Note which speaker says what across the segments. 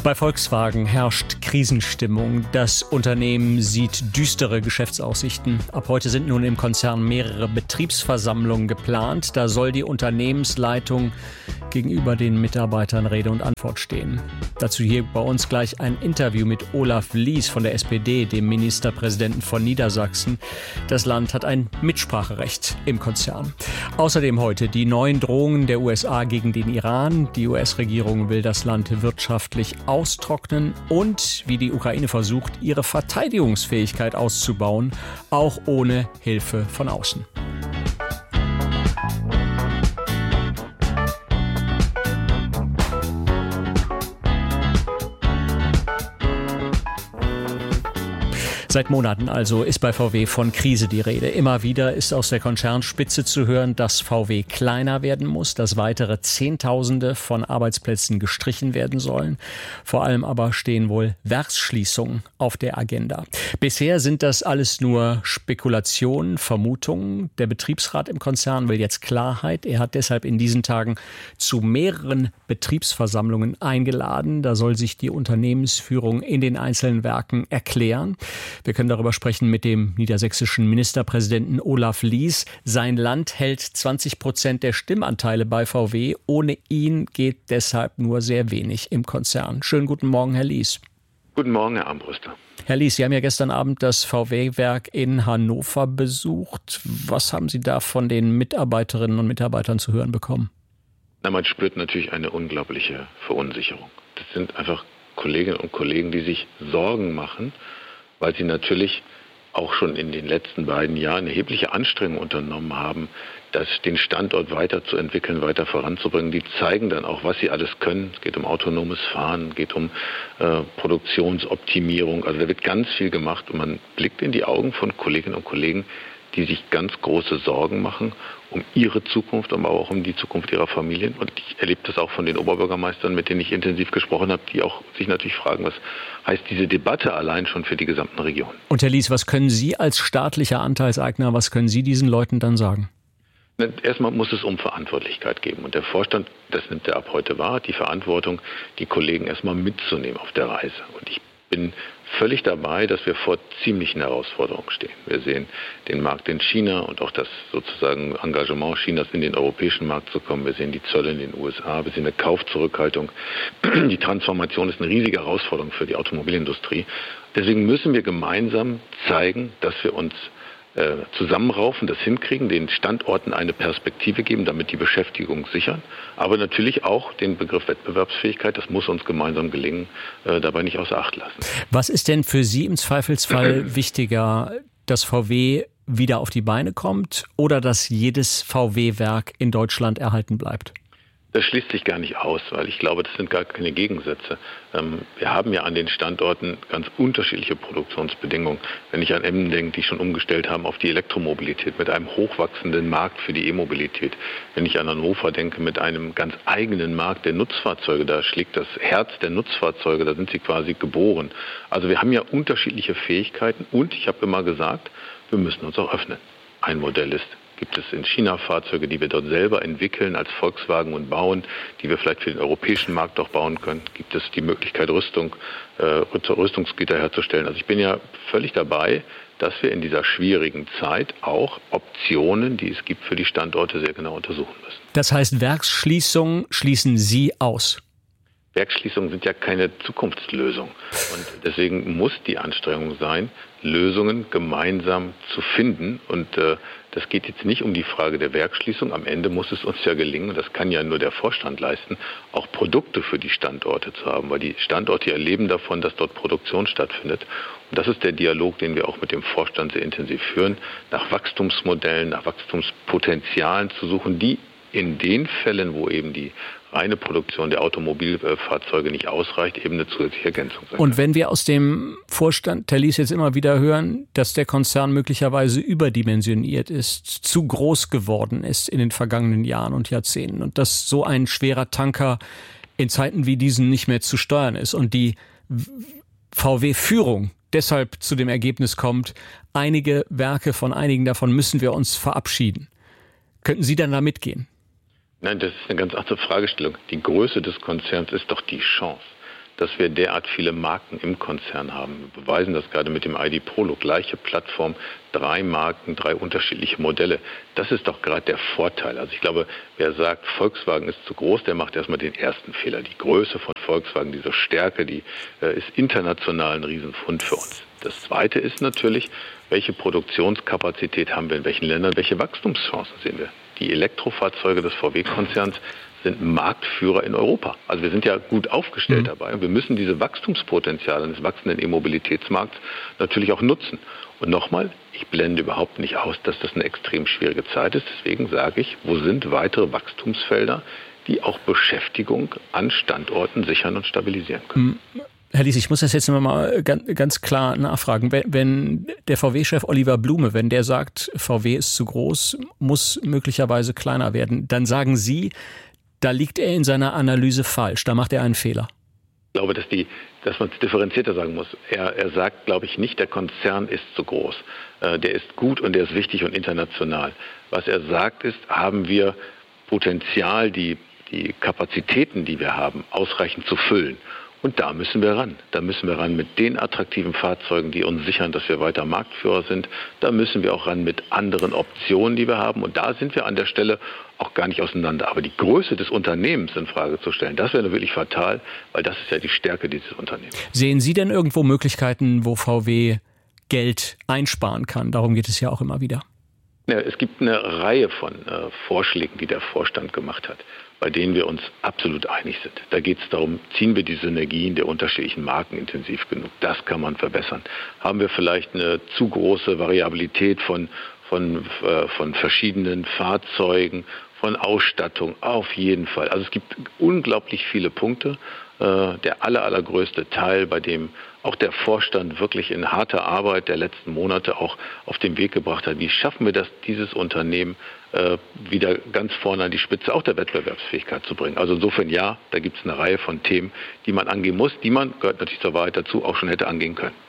Speaker 1: Bei Volkswagen herrscht Krisenstimmung. Das Unternehmen sieht düstere Geschäftsaussichten. Ab heute sind nun im Konzern mehrere Betriebsversammlungen geplant. Da soll die Unternehmensleitung gegenüber den Mitarbeitern Rede und Antwort stehen. Dazu hier bei uns gleich ein Interview mit Olaf Lies von der SPD, dem Ministerpräsidenten von Niedersachsen. Das Land hat ein Mitspracherecht im Konzern. Außerdem heute die neuen Drohungen der USA gegen den Iran. Die US-Regierung will das Land wirtschaftlich austrocknen und wie die Ukraine versucht, ihre Verteidigungsfähigkeit auszubauen, auch ohne Hilfe von außen. Seit Monaten also ist bei VW von Krise die Rede. Immer wieder ist aus der Konzernspitze zu hören, dass VW kleiner werden muss, dass weitere Zehntausende von Arbeitsplätzen gestrichen werden sollen. Vor allem aber stehen wohl Werksschließungen auf der Agenda. Bisher sind das alles nur Spekulationen, Vermutungen. Der Betriebsrat im Konzern will jetzt Klarheit. Er hat deshalb in diesen Tagen zu mehreren Betriebsversammlungen eingeladen. Da soll sich die Unternehmensführung in den einzelnen Werken erklären. Wir können darüber sprechen mit dem niedersächsischen Ministerpräsidenten Olaf Lies. Sein Land hält 20% der Stimmanteile bei VW. Ohne ihn geht deshalb nur sehr wenig im Konzern. Schönen guten Morgen, Herr Lies.
Speaker 2: Guten Morgen, Herr Armbruster.
Speaker 1: Herr Lies, Sie haben ja gestern Abend das VW-Werk in Hannover besucht. Was haben Sie da von den Mitarbeiterinnen und Mitarbeitern zu hören bekommen?
Speaker 2: Man spürt natürlich eine unglaubliche Verunsicherung. Das sind einfach Kolleginnen und Kollegen, die sich Sorgen machen, weil sie natürlich auch schon in den letzten beiden Jahren erhebliche Anstrengungen unternommen haben, den Standort weiterzuentwickeln, weiter voranzubringen. Die zeigen dann auch, was sie alles können. Es geht um autonomes Fahren, es geht um Produktionsoptimierung. Also da wird ganz viel gemacht und man blickt in die Augen von Kolleginnen und Kollegen, die sich ganz große Sorgen machen um ihre Zukunft, aber auch um die Zukunft ihrer Familien. Und ich erlebe das auch von den Oberbürgermeistern, mit denen ich intensiv gesprochen habe, die auch sich natürlich fragen, was heißt diese Debatte allein schon für die gesamten Regionen.
Speaker 1: Und Herr Lies, was können Sie als staatlicher Anteilseigner, was können Sie diesen Leuten dann sagen?
Speaker 2: Erstmal muss es um Verantwortlichkeit geben. Und der Vorstand, das nimmt er ab heute wahr, die Verantwortung, die Kollegen erstmal mitzunehmen auf der Reise. Und ich bin völlig dabei, dass wir vor ziemlichen Herausforderungen stehen. Wir sehen den Markt in China und auch das sozusagen Engagement Chinas in den europäischen Markt zu kommen. Wir sehen die Zölle in den USA, wir sehen eine Kaufzurückhaltung. Die Transformation ist eine riesige Herausforderung für die Automobilindustrie. Deswegen müssen wir gemeinsam zeigen, dass wir uns zusammenraufen, das hinkriegen, den Standorten eine Perspektive geben, damit die Beschäftigung sichern, aber natürlich auch den Begriff Wettbewerbsfähigkeit, das muss uns gemeinsam gelingen, dabei nicht außer Acht lassen.
Speaker 1: Was ist denn für Sie im Zweifelsfall wichtiger, dass VW wieder auf die Beine kommt oder dass jedes VW-Werk in Deutschland erhalten bleibt?
Speaker 2: Das schließt sich gar nicht aus, weil ich glaube, das sind gar keine Gegensätze. Wir haben ja an den Standorten ganz unterschiedliche Produktionsbedingungen. Wenn ich an Emden denke, die schon umgestellt haben auf die Elektromobilität mit einem hochwachsenden Markt für die E-Mobilität. Wenn ich an Hannover denke, mit einem ganz eigenen Markt der Nutzfahrzeuge, da schlägt das Herz der Nutzfahrzeuge, da sind sie quasi geboren. Also wir haben ja unterschiedliche Fähigkeiten und ich habe immer gesagt, wir müssen uns auch öffnen. Ein Modell ist, gibt es in China Fahrzeuge, die wir dort selber entwickeln als Volkswagen und bauen, die wir vielleicht für den europäischen Markt auch bauen können? Gibt es die Möglichkeit, Rüstungsgüter herzustellen? Also ich bin ja völlig dabei, dass wir in dieser schwierigen Zeit auch Optionen, die es gibt für die Standorte, sehr genau untersuchen müssen.
Speaker 1: Das heißt, Werksschließungen schließen Sie aus?
Speaker 2: Werksschließungen sind ja keine Zukunftslösung. Und deswegen muss die Anstrengung sein, Lösungen gemeinsam zu finden. Und das geht jetzt nicht um die Frage der Werksschließung. Am Ende muss es uns ja gelingen, und das kann ja nur der Vorstand leisten, auch Produkte für die Standorte zu haben. Weil die Standorte erleben davon, dass dort Produktion stattfindet. Und das ist der Dialog, den wir auch mit dem Vorstand sehr intensiv führen, nach Wachstumsmodellen, nach Wachstumspotenzialen zu suchen, die in den Fällen, wo eben die reine Produktion der Automobilfahrzeuge nicht ausreicht, eben eine zusätzliche Ergänzung sein.
Speaker 1: Und wenn wir aus dem Vorstand, Herr Lies, jetzt immer wieder hören, dass der Konzern möglicherweise überdimensioniert ist, zu groß geworden ist in den vergangenen Jahren und Jahrzehnten und dass so ein schwerer Tanker in Zeiten wie diesen nicht mehr zu steuern ist und die VW-Führung deshalb zu dem Ergebnis kommt, einige Werke von einigen davon müssen wir uns verabschieden. Könnten Sie dann da mitgehen?
Speaker 2: Nein, das ist eine ganz andere Fragestellung. Die Größe des Konzerns ist doch die Chance. dass wir derart viele Marken im Konzern haben. Wir beweisen das gerade mit dem ID Polo. Gleiche Plattform, 3 Marken, 3 unterschiedliche Modelle. Das ist doch gerade der Vorteil. Also ich glaube, wer sagt, Volkswagen ist zu groß, der macht erstmal den ersten Fehler. Die Größe von Volkswagen, diese Stärke, die ist international ein Riesenfund für uns. Das Zweite ist natürlich, welche Produktionskapazität haben wir in welchen Ländern, welche Wachstumschancen sehen wir. Die Elektrofahrzeuge des VW-Konzerns sind Marktführer in Europa. Also wir sind ja gut aufgestellt dabei. Wir müssen diese Wachstumspotenziale des wachsenden E-Mobilitätsmarkts natürlich auch nutzen. Und nochmal, ich blende überhaupt nicht aus, dass das eine extrem schwierige Zeit ist. Deswegen sage ich, wo sind weitere Wachstumsfelder, die auch Beschäftigung an Standorten sichern und stabilisieren können?
Speaker 1: Herr Lies, ich muss das jetzt mal ganz klar nachfragen. Wenn der VW-Chef Oliver Blume, wenn der sagt, VW ist zu groß, muss möglicherweise kleiner werden, dann sagen Sie, da liegt er in seiner Analyse falsch, da macht er einen Fehler.
Speaker 2: Ich glaube, dass man es differenzierter sagen muss. Er sagt, glaube ich, nicht, der Konzern ist zu groß. Der ist gut und der ist wichtig und international. Was er sagt ist, haben wir Potenzial, die Kapazitäten, die wir haben, ausreichend zu füllen. Und da müssen wir ran. Da müssen wir ran mit den attraktiven Fahrzeugen, die uns sichern, dass wir weiter Marktführer sind. Da müssen wir auch ran mit anderen Optionen, die wir haben. Und da sind wir an der Stelle auch gar nicht auseinander. Aber die Größe des Unternehmens in Frage zu stellen, das wäre wirklich fatal, weil das ist ja die Stärke dieses Unternehmens.
Speaker 1: Sehen Sie denn irgendwo Möglichkeiten, wo VW Geld einsparen kann? Darum geht es ja auch immer wieder.
Speaker 2: Ja, es gibt eine Reihe von Vorschlägen, die der Vorstand gemacht hat, bei denen wir uns absolut einig sind. Da geht es darum, ziehen wir die Synergien der unterschiedlichen Marken intensiv genug? Das kann man verbessern. Haben wir vielleicht eine zu große Variabilität von verschiedenen Fahrzeugen, von Ausstattung? Auf jeden Fall. Also es gibt unglaublich viele Punkte. Der allergrößte Teil, bei dem auch der Vorstand wirklich in harter Arbeit der letzten Monate auch auf den Weg gebracht hat. Wie schaffen wir das, dieses Unternehmen wieder ganz vorne an die Spitze auch der Wettbewerbsfähigkeit zu bringen? Also insofern ja, da gibt es eine Reihe von Themen, die man angehen muss, die man, gehört natürlich zur Wahrheit dazu, auch schon hätte angehen können.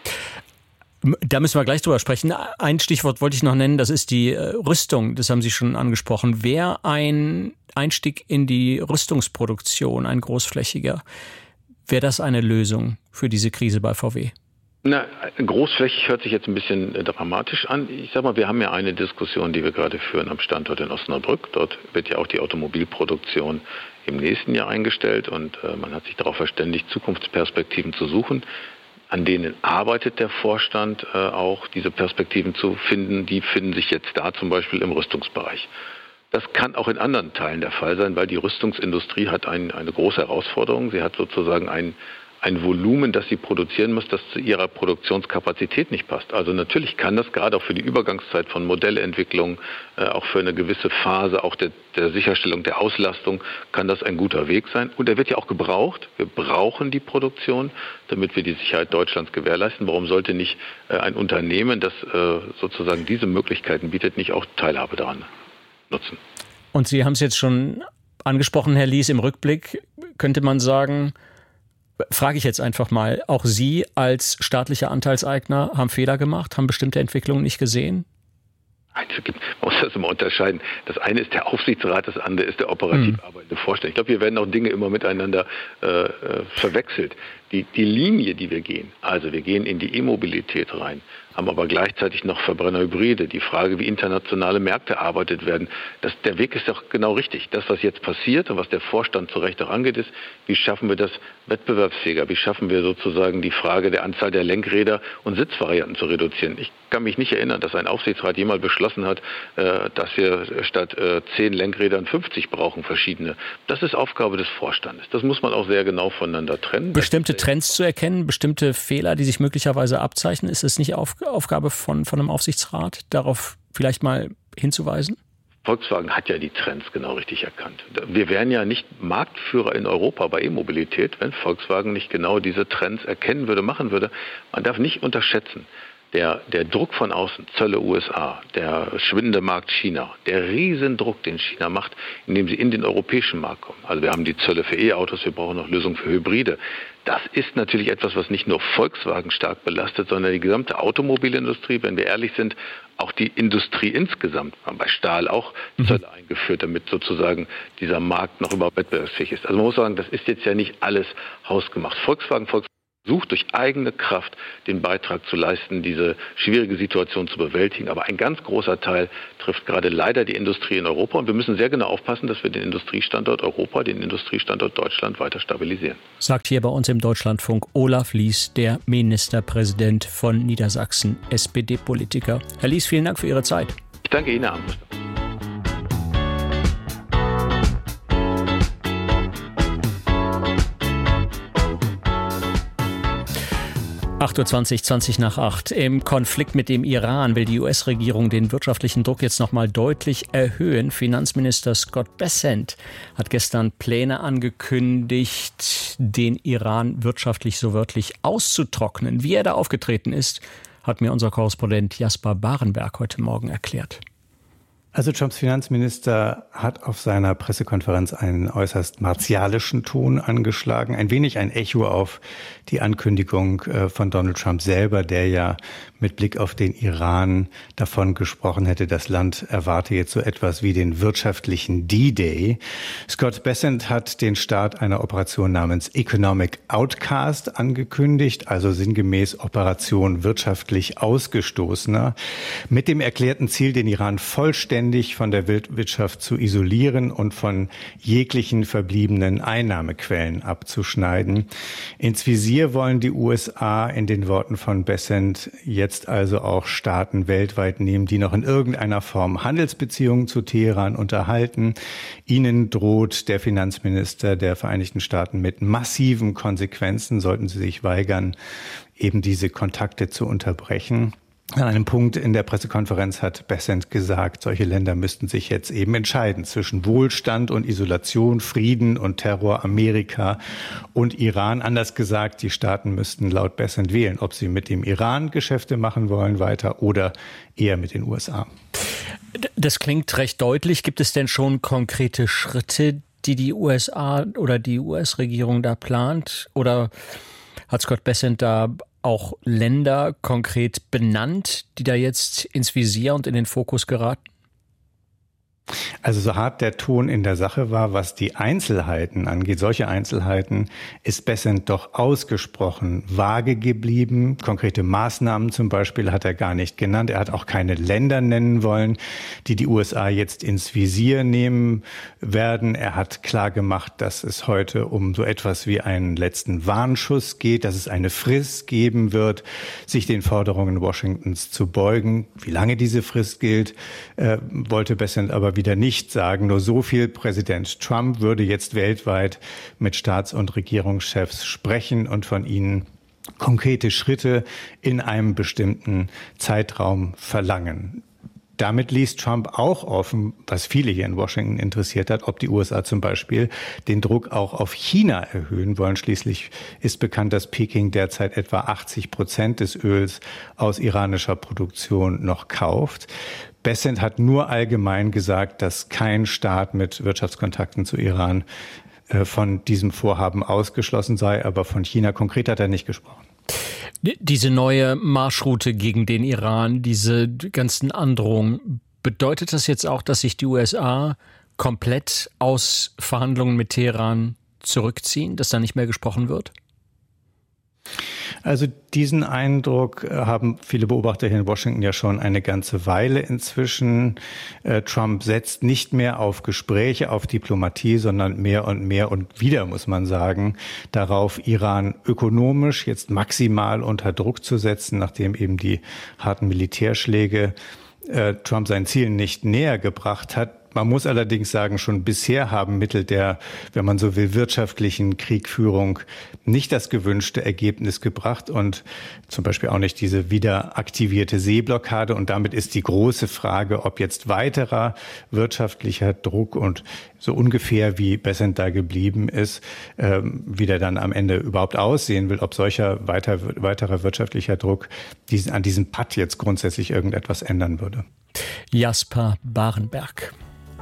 Speaker 1: Da müssen wir gleich drüber sprechen. Ein Stichwort wollte ich noch nennen, das ist die Rüstung. Das haben Sie schon angesprochen. Wäre ein Einstieg in die Rüstungsproduktion, ein großflächiger, wäre das eine Lösung für diese Krise bei VW?
Speaker 2: Na, großflächig hört sich jetzt ein bisschen dramatisch an. Ich sag mal, wir haben ja eine Diskussion, die wir gerade führen am Standort in Osnabrück. Dort wird ja auch die Automobilproduktion im nächsten Jahr eingestellt und man hat sich darauf verständigt, Zukunftsperspektiven zu suchen. An denen arbeitet der Vorstand auch, diese Perspektiven zu finden. Die finden sich jetzt da zum Beispiel im Rüstungsbereich. Das kann auch in anderen Teilen der Fall sein, weil die Rüstungsindustrie hat eine große Herausforderung. Sie hat sozusagen ein Volumen, das sie produzieren muss, das zu ihrer Produktionskapazität nicht passt. Also natürlich kann das gerade auch für die Übergangszeit von Modellentwicklung, auch für eine gewisse Phase auch der Sicherstellung der Auslastung, kann das ein guter Weg sein. Und er wird ja auch gebraucht. Wir brauchen die Produktion, damit wir die Sicherheit Deutschlands gewährleisten. Warum sollte nicht ein Unternehmen, das sozusagen diese Möglichkeiten bietet, nicht auch Teilhabe daran nutzen?
Speaker 1: Und Sie haben es jetzt schon angesprochen, Herr Lies, im Rückblick könnte man sagen, frage ich jetzt einfach mal, auch Sie als staatlicher Anteilseigner haben Fehler gemacht, haben bestimmte Entwicklungen nicht gesehen?
Speaker 2: Man muss das immer unterscheiden. Das eine ist der Aufsichtsrat, das andere ist der operativ arbeitende Vorstand. Ich glaube, hier werden auch Dinge immer miteinander verwechselt. Die Linie, die wir gehen, also wir gehen in die E-Mobilität rein, haben aber gleichzeitig noch Verbrennerhybride. Die Frage, wie internationale Märkte erarbeitet werden, der Weg ist doch genau richtig. Das, was jetzt passiert und was der Vorstand zu Recht auch angeht, ist, wie schaffen wir das wettbewerbsfähiger? Wie schaffen wir sozusagen die Frage der Anzahl der Lenkräder und Sitzvarianten zu reduzieren? Ich kann mich nicht erinnern, dass ein Aufsichtsrat jemals beschlossen hat, dass wir statt 10 Lenkrädern 50 brauchen, verschiedene. Das ist Aufgabe des Vorstandes. Das muss man auch sehr genau voneinander trennen.
Speaker 1: Bestimmte Trends zu erkennen, bestimmte Fehler, die sich möglicherweise abzeichnen, ist es nicht Aufgabe von einem Aufsichtsrat, darauf vielleicht mal hinzuweisen?
Speaker 2: Volkswagen hat ja die Trends genau richtig erkannt. Wir wären ja nicht Marktführer in Europa bei E-Mobilität, wenn Volkswagen nicht genau diese Trends erkennen würde, machen würde. Man darf nicht unterschätzen, Der Druck von außen, Zölle USA, der schwindende Markt China, der Riesendruck, den China macht, indem sie in den europäischen Markt kommen. Also wir haben die Zölle für E-Autos, wir brauchen noch Lösungen für Hybride. Das ist natürlich etwas, was nicht nur Volkswagen stark belastet, sondern die gesamte Automobilindustrie, wenn wir ehrlich sind, auch die Industrie insgesamt. Wir haben bei Stahl auch Zölle eingeführt, damit sozusagen dieser Markt noch überhaupt wettbewerbsfähig ist. Also man muss sagen, das ist jetzt ja nicht alles hausgemacht. Volkswagen versucht durch eigene Kraft den Beitrag zu leisten, diese schwierige Situation zu bewältigen. Aber ein ganz großer Teil trifft gerade leider die Industrie in Europa. Und wir müssen sehr genau aufpassen, dass wir den Industriestandort Europa, den Industriestandort Deutschland weiter stabilisieren.
Speaker 1: Sagt hier bei uns im Deutschlandfunk Olaf Lies, der Ministerpräsident von Niedersachsen, SPD-Politiker. Herr Lies, vielen Dank für Ihre Zeit.
Speaker 2: Ich danke Ihnen, Herr Amtsminister.
Speaker 1: 8:20 Uhr, 7:20. Im Konflikt mit dem Iran will die US-Regierung den wirtschaftlichen Druck jetzt nochmal deutlich erhöhen. Finanzminister Scott Bessent hat gestern Pläne angekündigt, den Iran wirtschaftlich so wörtlich auszutrocknen. Wie er da aufgetreten ist, hat mir unser Korrespondent Jasper Barenberg heute Morgen erklärt.
Speaker 3: Also Trumps Finanzminister hat auf seiner Pressekonferenz einen äußerst martialischen Ton angeschlagen. Ein wenig ein Echo auf die Ankündigung von Donald Trump selber, der ja mit Blick auf den Iran davon gesprochen hätte, das Land erwarte jetzt so etwas wie den wirtschaftlichen D-Day. Scott Bessent hat den Start einer Operation namens Economic Outcast angekündigt, also sinngemäß Operation wirtschaftlich Ausgestoßener, mit dem erklärten Ziel, den Iran vollständig von der Weltwirtschaft zu isolieren und von jeglichen verbliebenen Einnahmequellen abzuschneiden. Ins Visier wollen die USA in den Worten von Bessent jetzt also auch Staaten weltweit nehmen, die noch in irgendeiner Form Handelsbeziehungen zu Teheran unterhalten. Ihnen droht der Finanzminister der Vereinigten Staaten mit massiven Konsequenzen, sollten sie sich weigern, eben diese Kontakte zu unterbrechen. An einem Punkt in der Pressekonferenz hat Bessent gesagt, solche Länder müssten sich jetzt eben entscheiden zwischen Wohlstand und Isolation, Frieden und Terror, Amerika und Iran. Anders gesagt, die Staaten müssten laut Bessent wählen, ob sie mit dem Iran Geschäfte machen wollen weiter oder eher mit den USA.
Speaker 1: Das klingt recht deutlich. Gibt es denn schon konkrete Schritte, die USA oder die US-Regierung da plant? Oder hat Scott Bessent da auch Länder konkret benannt, die da jetzt ins Visier und in den Fokus geraten?
Speaker 3: Also so hart der Ton in der Sache war, was die Einzelheiten angeht, solche Einzelheiten, ist Bessent doch ausgesprochen vage geblieben. Konkrete Maßnahmen zum Beispiel hat er gar nicht genannt. Er hat auch keine Länder nennen wollen, die USA jetzt ins Visier nehmen werden. Er hat klar gemacht, dass es heute um so etwas wie einen letzten Warnschuss geht, dass es eine Frist geben wird, sich den Forderungen Washingtons zu beugen. Wie lange diese Frist gilt, wollte Bessent aber wieder nicht sagen. Nur so viel: Präsident Trump würde jetzt weltweit mit Staats- und Regierungschefs sprechen und von ihnen konkrete Schritte in einem bestimmten Zeitraum verlangen. Damit ließ Trump auch offen, was viele hier in Washington interessiert hat, ob die USA zum Beispiel den Druck auch auf China erhöhen wollen. Schließlich ist bekannt, dass Peking derzeit etwa 80% des Öls aus iranischer Produktion noch kauft. Bessent hat nur allgemein gesagt, dass kein Staat mit Wirtschaftskontakten zu Iran von diesem Vorhaben ausgeschlossen sei, aber von China konkret hat er nicht gesprochen.
Speaker 1: Diese neue Marschroute gegen den Iran, diese ganzen Androhungen, bedeutet das jetzt auch, dass sich die USA komplett aus Verhandlungen mit Teheran zurückziehen, dass da nicht mehr gesprochen wird?
Speaker 3: Also diesen Eindruck haben viele Beobachter hier in Washington ja schon eine ganze Weile inzwischen. Trump setzt nicht mehr auf Gespräche, auf Diplomatie, sondern mehr und wieder, muss man sagen, darauf, Iran ökonomisch jetzt maximal unter Druck zu setzen, nachdem eben die harten Militärschläge Trump seinen Zielen nicht näher gebracht hat. Man muss allerdings sagen, schon bisher haben Mittel der, wenn man so will, wirtschaftlichen Kriegführung nicht das gewünschte Ergebnis gebracht und zum Beispiel auch nicht diese wieder aktivierte Seeblockade. Und damit ist die große Frage, ob jetzt weiterer wirtschaftlicher Druck und so ungefähr wie Bessent da geblieben ist, wie der dann am Ende überhaupt aussehen will, ob solcher weiterer wirtschaftlicher Druck an diesem Patt jetzt grundsätzlich irgendetwas ändern würde.
Speaker 1: Jasper Barenberg.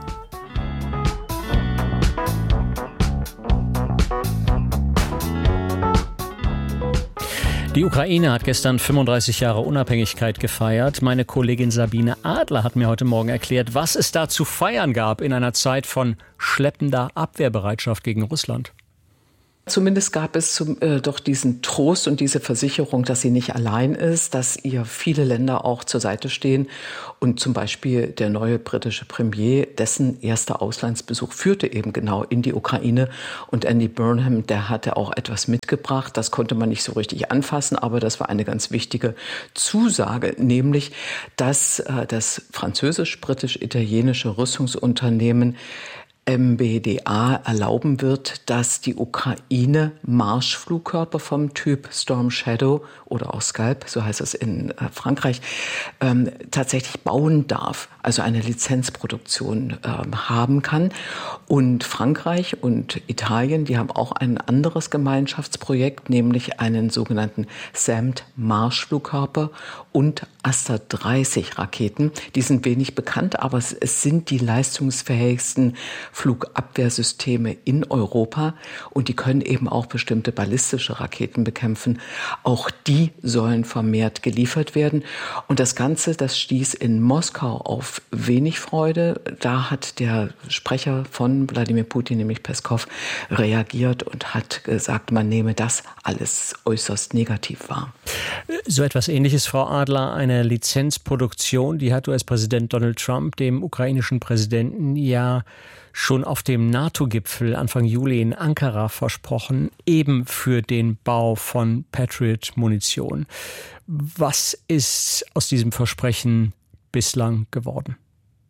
Speaker 1: Die Ukraine hat gestern 35 Jahre Unabhängigkeit gefeiert. Meine Kollegin Sabine Adler hat mir heute Morgen erklärt, was es da zu feiern gab in einer Zeit von schleppender Abwehrbereitschaft gegen Russland.
Speaker 4: Zumindest gab es doch diesen Trost und diese Versicherung, dass sie nicht allein ist, dass ihr viele Länder auch zur Seite stehen. Und zum Beispiel der neue britische Premier, dessen erster Auslandsbesuch führte eben genau in die Ukraine. Und Andy Burnham, der hatte auch etwas mitgebracht. Das konnte man nicht so richtig anfassen, aber das war eine ganz wichtige Zusage, nämlich, dass das französisch-britisch-italienische Rüstungsunternehmen MBDA erlauben wird, dass die Ukraine Marschflugkörper vom Typ Storm Shadow oder auch Scalp, so heißt es in Frankreich, tatsächlich bauen darf, also eine Lizenzproduktion haben kann. Und Frankreich und Italien, die haben auch ein anderes Gemeinschaftsprojekt, nämlich einen sogenannten SAMP-Marschflugkörper und Aster-30-Raketen. Die sind wenig bekannt, aber es sind die leistungsfähigsten Flugabwehrsysteme in Europa und die können eben auch bestimmte ballistische Raketen bekämpfen. Auch die sollen vermehrt geliefert werden. Und das Ganze, das stieß in Moskau auf wenig Freude. Da hat der Sprecher von Wladimir Putin, nämlich Peskov, reagiert und hat gesagt, man nehme das alles äußerst negativ wahr.
Speaker 1: So etwas Ähnliches, Frau Adler, eine Lizenzproduktion, die hat US-Präsident Donald Trump dem ukrainischen Präsidenten ja schon auf dem NATO-Gipfel Anfang Juli in Ankara versprochen, eben für den Bau von Patriot-Munition. Was ist aus diesem Versprechen bislang geworden?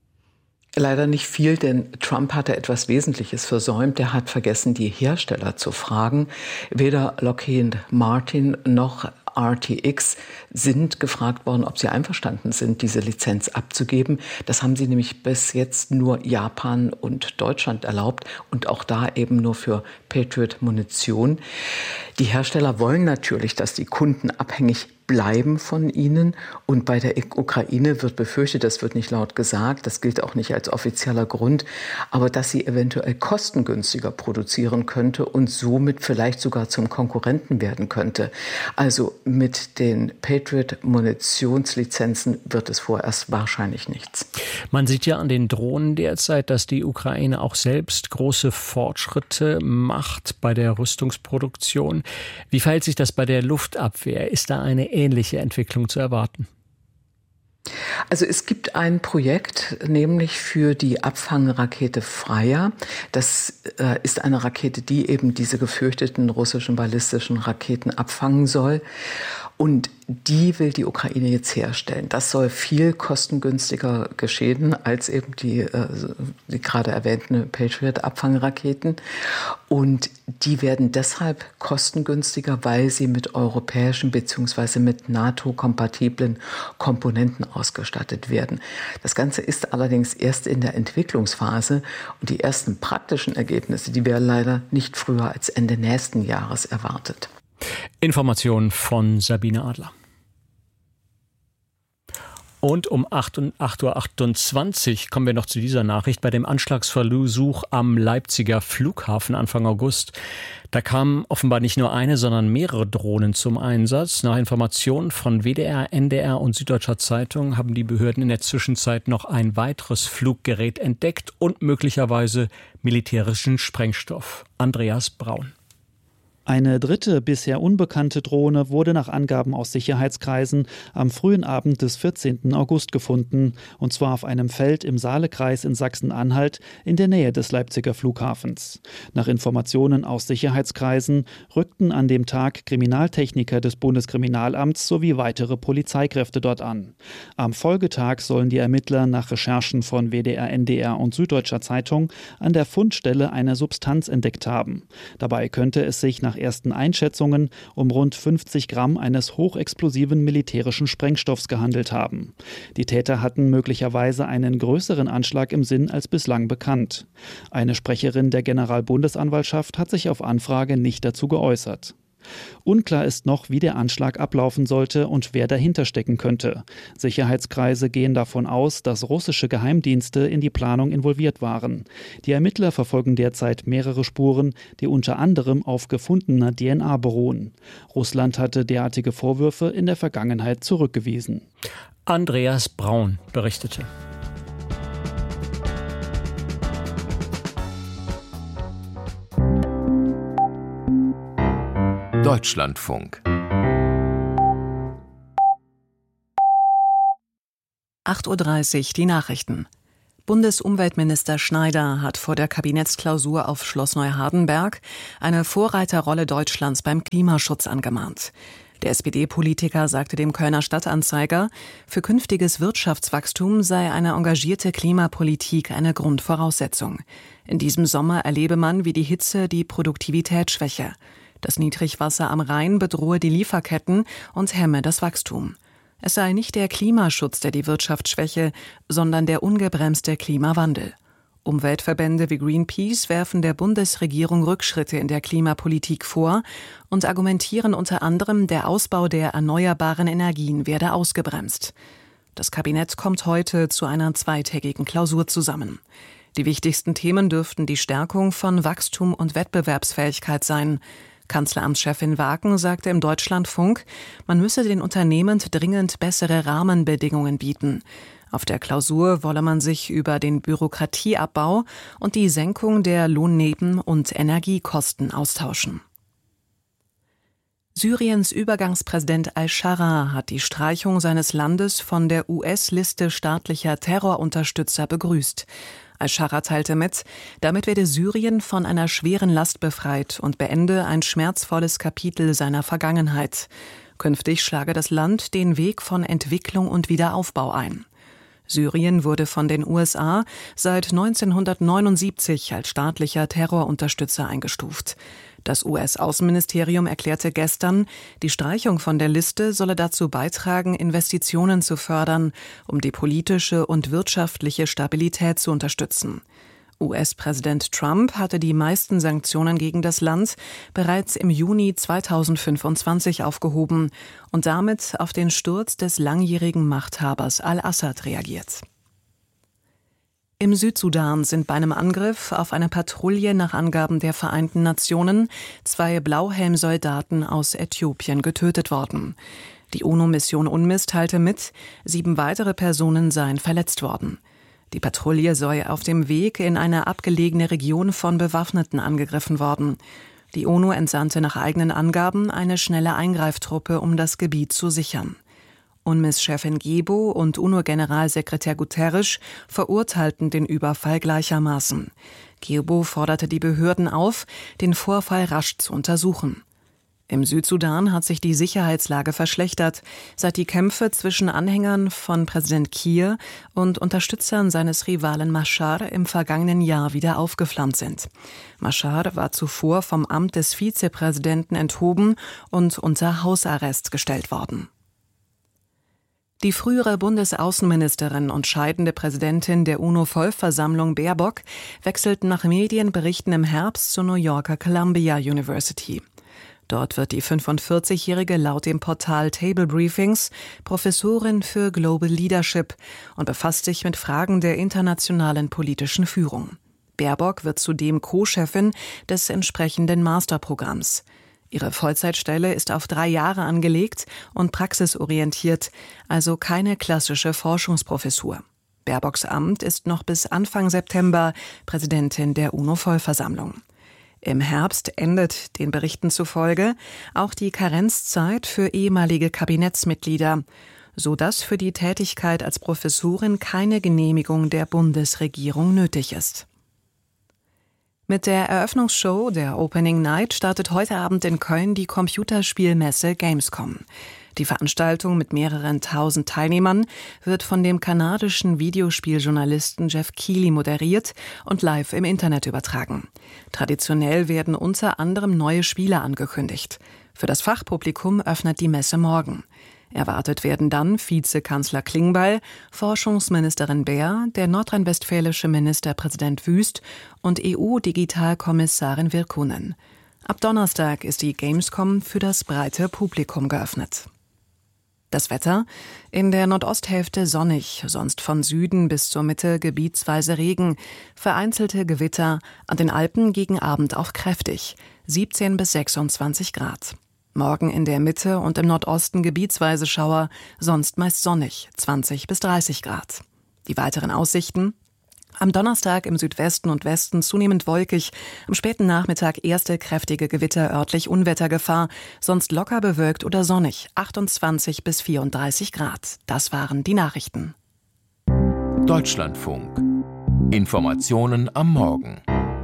Speaker 4: Leider nicht viel, denn Trump hatte etwas Wesentliches versäumt. Er hat vergessen, die Hersteller zu fragen. Weder Lockheed Martin noch RTX sind gefragt worden, ob sie einverstanden sind, diese Lizenz abzugeben. Das haben sie nämlich bis jetzt nur Japan und Deutschland erlaubt und auch da eben nur für Patriot-Munition. Die Hersteller wollen natürlich, dass die Kunden abhängig bleiben von ihnen. Und bei der Ukraine wird befürchtet, das wird nicht laut gesagt, das gilt auch nicht als offizieller Grund, aber dass sie eventuell kostengünstiger produzieren könnte und somit vielleicht sogar zum Konkurrenten werden könnte. Also mit den Patriot-Munitionslizenzen wird es vorerst wahrscheinlich nichts.
Speaker 1: Man sieht ja an den Drohnen derzeit, dass die Ukraine auch selbst große Fortschritte macht bei der Rüstungsproduktion. Wie verhält sich das bei der Luftabwehr? Ist da eine ähnliche Entwicklung zu erwarten?
Speaker 4: Also es gibt ein Projekt, nämlich für die Abfangrakete Freya. Das ist eine Rakete, die eben diese gefürchteten russischen ballistischen Raketen abfangen soll. Und die will die Ukraine jetzt herstellen. Das soll viel kostengünstiger geschehen als eben die gerade erwähnten Patriot-Abfangraketen. Und die werden deshalb kostengünstiger, weil sie mit europäischen bzw. mit NATO-kompatiblen Komponenten ausgestattet werden. Das Ganze ist allerdings erst in der Entwicklungsphase und die ersten praktischen Ergebnisse, die werden leider nicht früher als Ende nächsten Jahres erwartet.
Speaker 1: Informationen von Sabine Adler. Und um 8.28 Uhr kommen wir noch zu dieser Nachricht. Bei dem Anschlagsversuch am Leipziger Flughafen Anfang August, da kamen offenbar nicht nur eine, sondern mehrere Drohnen zum Einsatz. Nach Informationen von WDR, NDR und Süddeutscher Zeitung haben die Behörden in der Zwischenzeit noch ein weiteres Fluggerät entdeckt und möglicherweise militärischen Sprengstoff. Andreas Braun.
Speaker 5: Eine dritte, bisher unbekannte Drohne wurde nach Angaben aus Sicherheitskreisen am frühen Abend des 14. August gefunden, und zwar auf einem Feld im Saalekreis in Sachsen-Anhalt in der Nähe des Leipziger Flughafens. Nach Informationen aus Sicherheitskreisen rückten an dem Tag Kriminaltechniker des Bundeskriminalamts sowie weitere Polizeikräfte dort an. Am Folgetag sollen die Ermittler nach Recherchen von WDR, NDR und Süddeutscher Zeitung an der Fundstelle eine Substanz entdeckt haben. Dabei könnte es sich nach ersten Einschätzungen um rund 50 Gramm eines hochexplosiven militärischen Sprengstoffs gehandelt haben. Die Täter hatten möglicherweise einen größeren Anschlag im Sinn als bislang bekannt. Eine Sprecherin der Generalbundesanwaltschaft hat sich auf Anfrage nicht dazu geäußert. Unklar ist noch, wie der Anschlag ablaufen sollte und wer dahinter stecken könnte. Sicherheitskreise gehen davon aus, dass russische Geheimdienste in die Planung involviert waren. Die Ermittler verfolgen derzeit mehrere Spuren, die unter anderem auf gefundener DNA beruhen. Russland hatte derartige Vorwürfe in der Vergangenheit zurückgewiesen.
Speaker 1: Andreas Braun berichtete.
Speaker 6: Deutschlandfunk.
Speaker 7: 8:30 Uhr die Nachrichten. Bundesumweltminister Schneider hat vor der Kabinettsklausur auf Schloss Neuhardenberg eine Vorreiterrolle Deutschlands beim Klimaschutz angemahnt. Der SPD-Politiker sagte dem Kölner Stadtanzeiger, für künftiges Wirtschaftswachstum sei eine engagierte Klimapolitik eine Grundvoraussetzung. In diesem Sommer erlebe man, wie die Hitze die Produktivität schwäche. Das Niedrigwasser am Rhein bedrohe die Lieferketten und hemme das Wachstum. Es sei nicht der Klimaschutz, der die Wirtschaft schwäche, sondern der ungebremste Klimawandel. Umweltverbände wie Greenpeace werfen der Bundesregierung Rückschritte in der Klimapolitik vor und argumentieren unter anderem, der Ausbau der erneuerbaren Energien werde ausgebremst. Das Kabinett kommt heute zu einer zweitägigen Klausur zusammen. Die wichtigsten Themen dürften die Stärkung von Wachstum und Wettbewerbsfähigkeit sein. Kanzleramtschefin Waken sagte im Deutschlandfunk, man müsse den Unternehmen dringend bessere Rahmenbedingungen bieten. Auf der Klausur wolle man sich über den Bürokratieabbau und die Senkung der Lohnneben- und Energiekosten austauschen. Syriens Übergangspräsident al-Scharra hat die Streichung seines Landes von der US-Liste staatlicher Terrorunterstützer begrüßt. Al-Scharra teilte mit, damit werde Syrien von einer schweren Last befreit und beende ein schmerzvolles Kapitel seiner Vergangenheit. Künftig schlage das Land den Weg von Entwicklung und Wiederaufbau ein. Syrien wurde von den USA seit 1979 als staatlicher Terrorunterstützer eingestuft. Das US-Außenministerium erklärte gestern, die Streichung von der Liste solle dazu beitragen, Investitionen zu fördern, um die politische und wirtschaftliche Stabilität zu unterstützen. US-Präsident Trump hatte die meisten Sanktionen gegen das Land bereits im Juni 2025 aufgehoben und damit auf den Sturz des langjährigen Machthabers al-Assad reagiert. Im Südsudan sind bei einem Angriff auf eine Patrouille nach Angaben der Vereinten Nationen 2 Blauhelmsoldaten aus Äthiopien getötet worden. Die UNO-Mission UNMISS teilte mit, 7 weitere Personen seien verletzt worden. Die Patrouille sei auf dem Weg in eine abgelegene Region von Bewaffneten angegriffen worden. Die UNO entsandte nach eigenen Angaben eine schnelle Eingreiftruppe, um das Gebiet zu sichern. UNMISS-Chefin Gebo und UNO-Generalsekretär Guterres verurteilten den Überfall gleichermaßen. Gebo forderte die Behörden auf, den Vorfall rasch zu untersuchen. Im Südsudan hat sich die Sicherheitslage verschlechtert, seit die Kämpfe zwischen Anhängern von Präsident Kiir und Unterstützern seines Rivalen Machar im vergangenen Jahr wieder aufgeflammt sind. Machar war zuvor vom Amt des Vizepräsidenten enthoben und unter Hausarrest gestellt worden. Die frühere Bundesaußenministerin und scheidende Präsidentin der UNO-Vollversammlung Baerbock wechselten nach Medienberichten im Herbst zur New Yorker Columbia University. Dort wird die 45-Jährige laut dem Portal Table Briefings Professorin für Global Leadership und befasst sich mit Fragen der internationalen politischen Führung. Baerbock wird zudem Co-Chefin des entsprechenden Masterprogramms. Ihre Vollzeitstelle ist auf 3 Jahre angelegt und praxisorientiert, also keine klassische Forschungsprofessur. Baerbocks Amt ist noch bis Anfang September Präsidentin der UNO-Vollversammlung. Im Herbst endet den Berichten zufolge auch die Karenzzeit für ehemalige Kabinettsmitglieder, sodass für die Tätigkeit als Professorin keine Genehmigung der Bundesregierung nötig ist. Mit der Eröffnungsshow der Opening Night startet heute Abend in Köln die Computerspielmesse Gamescom. Die Veranstaltung mit mehreren tausend Teilnehmern wird von dem kanadischen Videospieljournalisten Jeff Keighley moderiert und live im Internet übertragen. Traditionell werden unter anderem neue Spiele angekündigt. Für das Fachpublikum öffnet die Messe morgen. Erwartet werden dann Vizekanzler Klingbeil, Forschungsministerin Baer, der nordrhein-westfälische Ministerpräsident Wüst und EU-Digitalkommissarin Virkkunen. Ab Donnerstag ist die Gamescom für das breite Publikum geöffnet. Das Wetter: in der Nordosthälfte sonnig, sonst von Süden bis zur Mitte gebietsweise Regen, vereinzelte Gewitter, an den Alpen gegen Abend auch kräftig, 17 bis 26 Grad. Morgen in der Mitte und im Nordosten gebietsweise Schauer, sonst meist sonnig, 20 bis 30 Grad. Die weiteren Aussichten: am Donnerstag im Südwesten und Westen zunehmend wolkig, am späten Nachmittag erste kräftige Gewitter, örtlich Unwettergefahr, sonst locker bewölkt oder sonnig, 28 bis 34 Grad. Das waren die Nachrichten.
Speaker 6: Deutschlandfunk. Informationen am Morgen.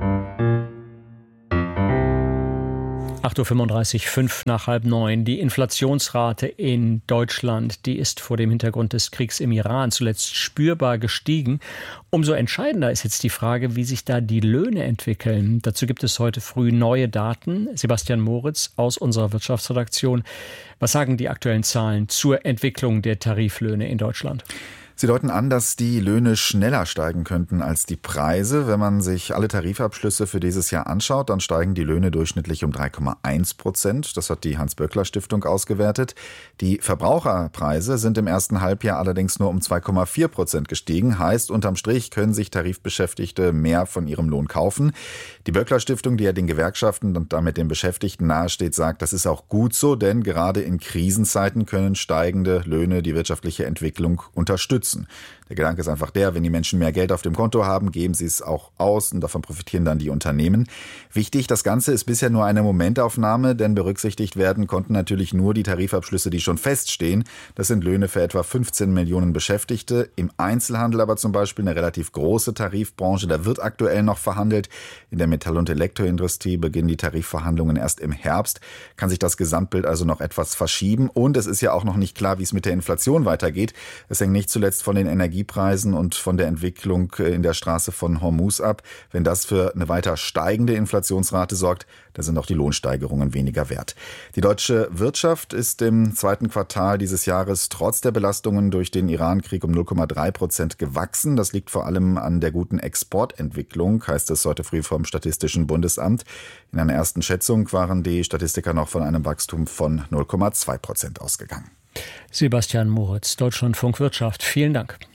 Speaker 1: 8.35 Uhr, 5 nach halb 9. Die Inflationsrate in Deutschland, die ist vor dem Hintergrund des Kriegs im Iran zuletzt spürbar gestiegen. Umso entscheidender ist jetzt die Frage, wie sich da die Löhne entwickeln. Dazu gibt es heute früh neue Daten. Sebastian Moritz aus unserer Wirtschaftsredaktion. Was sagen die aktuellen Zahlen zur Entwicklung der Tariflöhne in Deutschland?
Speaker 8: Sie deuten an, dass die Löhne schneller steigen könnten als die Preise. Wenn man sich alle Tarifabschlüsse für dieses Jahr anschaut, dann steigen die Löhne durchschnittlich um 3,1%. Das hat die Hans-Böckler-Stiftung ausgewertet. Die Verbraucherpreise sind im ersten Halbjahr allerdings nur um 2,4% gestiegen. Heißt, unterm Strich können sich Tarifbeschäftigte mehr von ihrem Lohn kaufen. Die Böckler-Stiftung, die ja den Gewerkschaften und damit den Beschäftigten nahesteht, sagt, das ist auch gut so, denn gerade in Krisenzeiten können steigende Löhne die wirtschaftliche Entwicklung unterstützen. Der Gedanke ist einfach der, wenn die Menschen mehr Geld auf dem Konto haben, geben sie es auch aus und davon profitieren dann die Unternehmen. Wichtig, das Ganze ist bisher nur eine Momentaufnahme, denn berücksichtigt werden konnten natürlich nur die Tarifabschlüsse, die schon feststehen. Das sind Löhne für etwa 15 Millionen Beschäftigte. Im Einzelhandel aber zum Beispiel eine relativ große Tarifbranche, da wird aktuell noch verhandelt. In der Metall- und Elektroindustrie beginnen die Tarifverhandlungen erst im Herbst. Kann sich das Gesamtbild also noch etwas verschieben. Und es ist ja auch noch nicht klar, wie es mit der Inflation weitergeht. Es hängt nicht zuletzt von den Energiepreisen und von der Entwicklung in der Straße von Hormuz ab. Wenn das für eine weiter steigende Inflationsrate sorgt, dann sind auch die Lohnsteigerungen weniger wert. Die deutsche Wirtschaft ist im zweiten Quartal dieses Jahres trotz der Belastungen durch den Irankrieg um 0,3% gewachsen. Das liegt vor allem an der guten Exportentwicklung, heißt es heute früh vom Statistischen Bundesamt. In einer ersten Schätzung waren die Statistiker noch von einem Wachstum von 0,2% ausgegangen.
Speaker 1: Sebastian Moritz, Deutschlandfunk Wirtschaft. Vielen Dank.